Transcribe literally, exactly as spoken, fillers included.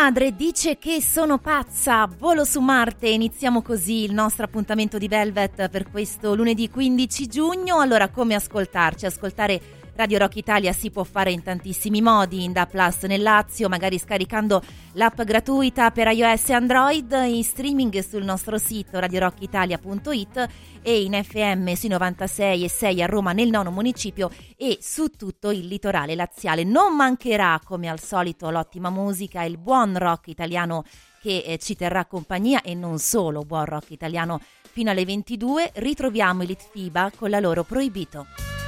madre dice che sono pazza, volo su Marte. Iniziamo così il nostro appuntamento di Velvet per questo lunedì quindici giugno. Allora, come ascoltarci? Ascoltare Radio Rock Italia si può fare in tantissimi modi, in D A B plus nel Lazio, magari scaricando l'app gratuita per iOS e Android, in streaming sul nostro sito radio rock italia punto it e in F M sui novantasei e sei a Roma nel nono municipio e su tutto il litorale laziale. Non mancherà, come al solito, l'ottima musica, il buon rock italiano che eh, ci terrà compagnia, e non solo buon rock italiano. Fino alle ventidue ritroviamo i Litfiba con la loro Proibito.